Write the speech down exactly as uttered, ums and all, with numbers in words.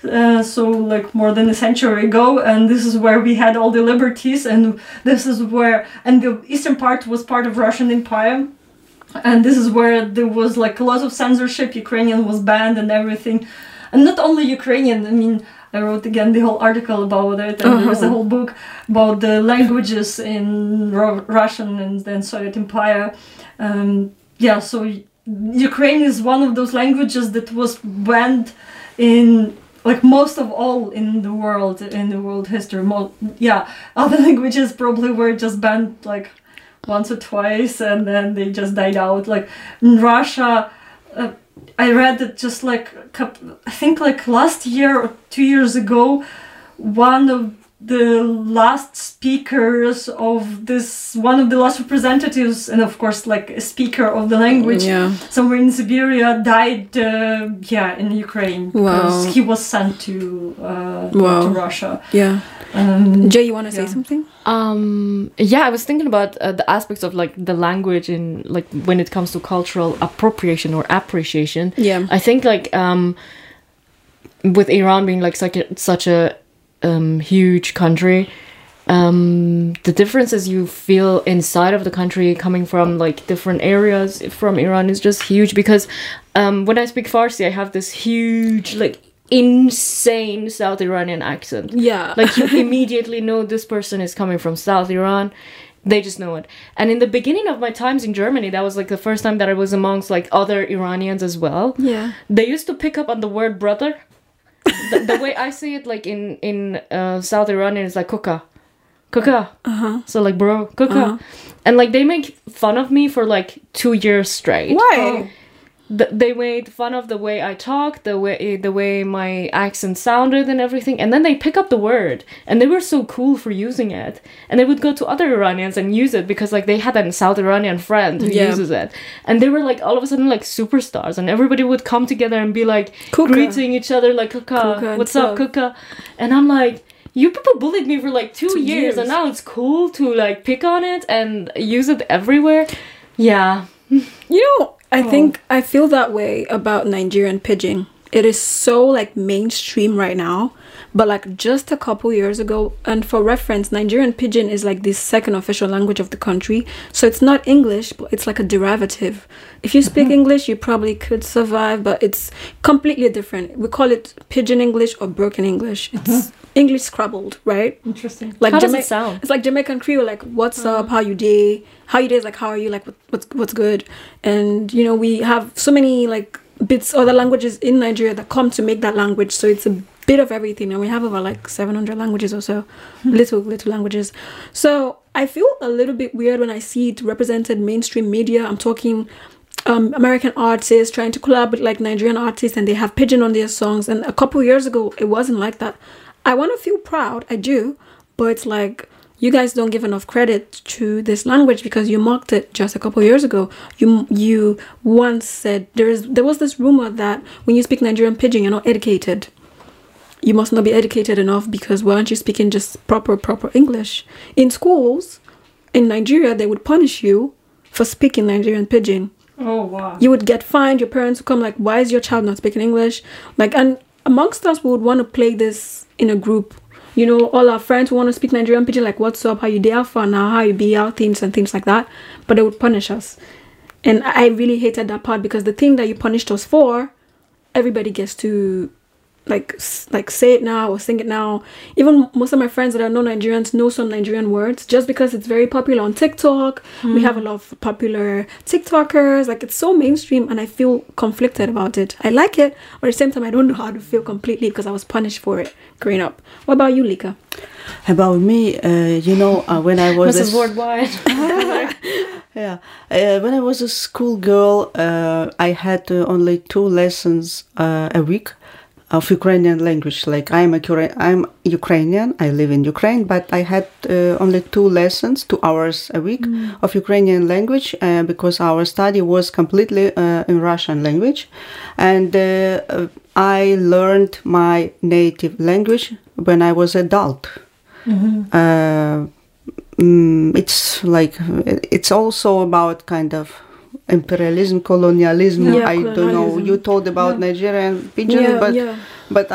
uh, so like more than a century ago, and this is where we had all the liberties, and this is where, and the eastern part was part of Russian Empire, and this is where there was like a lot of censorship. Ukrainian was banned and everything, and not only Ukrainian. I mean, I wrote again the whole article about it, and uh-huh. there's a whole book about the languages in Ro- Russian and then Soviet Empire. Um, yeah, so Ukrainian is one of those languages that was banned in like most of all in the world, in the world history. Mo- yeah, other languages probably were just banned like once or twice, and then they just died out. Like in Russia, uh, I read that just like I think like last year or two years ago, one of the last speakers of this, one of the last representatives, and of course like a speaker of the language yeah. somewhere in Siberia died. Uh, yeah, in Ukraine because wow. he was sent to uh, wow. to Russia. Yeah. Um, Jay, you want to yeah. say something? Um, yeah, I was thinking about uh, the aspects of like the language in like when it comes to cultural appropriation or appreciation. Yeah, I think like um, with Iran being like such a such a um, huge country, um, the differences you feel inside of the country coming from like different areas from Iran is just huge. Because um, when I speak Farsi, I have this huge like insane South Iranian accent. Yeah. Like you immediately know this person is coming from South Iran. They just know it. And in the beginning of my times in Germany, that was like the first time that I was amongst like other Iranians as well. Yeah. They used to pick up on the word brother. the, the way I see it like in, in uh, South Iranian is like kuka. Kuka. Uh-huh. So like bro, kuka. Uh-huh. And like they make fun of me for like two years straight. Why? Oh. Th- they made fun of the way I talk, the way the way my accent sounded and everything, and then they pick up the word, and they were so cool for using it, and they would go to other Iranians and use it because like they had a South Iranian friend who Yeah. uses it, and they were like all of a sudden like superstars, and everybody would come together and be like Kuka. greeting each other like kuka, Kuka and what's up stuff. kuka, and I'm like, you people bullied me for like two, Two years, years. and now it's cool to like pick on it and use it everywhere. Yeah. You know, I Oh. think I feel that way about Nigerian pidgin. It is so like mainstream right now, but like just a couple years ago, and for reference, Nigerian pidgin is like the second official language of the country. So it's not English, but it's like a derivative. If you speak English, you probably could survive, but it's completely different. We call it pidgin English or broken English. It's English scrabbled, right? Interesting. Like How does Jama- it sound? It's like Jamaican Creole, like what's up, how you day, how you day is like how are you, like what, what's what's good, and you know we have so many like bits other languages in Nigeria that come to make that language. So it's a bit of everything, and we have over like seven hundred languages or so, little little languages. So I feel a little bit weird when I see it represented mainstream media. I'm talking. Um, American artists trying to collab with like Nigerian artists, and they have pidgin on their songs. And a couple years ago, it wasn't like that. I want to feel proud, I do, but it's like you guys don't give enough credit to this language because you mocked it just a couple years ago. You you once said there is there was this rumor that when you speak Nigerian pidgin, you're not educated. You must not be educated enough because why aren't you speaking just proper proper English? In schools in Nigeria, they would punish you for speaking Nigerian pidgin. Oh wow. You would get fined. Your parents would come like, why is your child not speaking English? Like, and amongst us, we would want to play this in a group. You know, all our friends want to speak Nigerian pidgin, like, what's up, how you there for now, how you be out, things and things like that. But they would punish us. And I really hated that part because the thing that you punished us for, everybody gets to like s- like say it now or sing it now. Even most of my friends that are non-Nigerians know some Nigerian words just because it's very popular on TikTok. Mm. We have a lot of popular TikTokers. Like it's so mainstream, and I feel conflicted about it. I like it, but at the same time, I don't know how to feel completely because I was punished for it growing up. What about you, Lika? About me, uh, you know, uh, when I was Missus a, Worldwide. yeah, uh, when I was a schoolgirl, uh, I had uh, only two lessons uh, a week of Ukrainian language. Like I'm a Cura- I'm Ukrainian, I live in Ukraine, but I had uh, only two lessons, two hours a week Mm. of Ukrainian language uh, because our study was completely uh, in Russian language, and uh, uh, I learned my native language when I was adult. Mm-hmm. Uh, mm, it's like it's also about kind of imperialism, colonialism. Yeah, I don't know. colonialism. You told about Yeah. Nigerian pigeon, Yeah, but yeah. but